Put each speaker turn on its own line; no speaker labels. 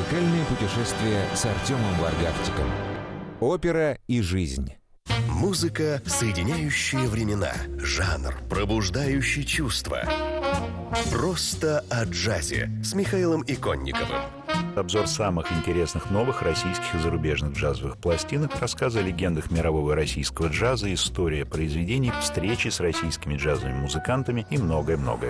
Музыкальное путешествие с Артемом Варгавтиком. Опера и жизнь.
Музыка, соединяющая времена. Жанр, пробуждающий чувства. Просто о джазе с Михаилом Иконниковым.
Обзор самых интересных новых российских и зарубежных джазовых пластинок, рассказы о легендах мирового и российского джаза, история произведений, встречи с российскими джазовыми музыкантами и многое-многое.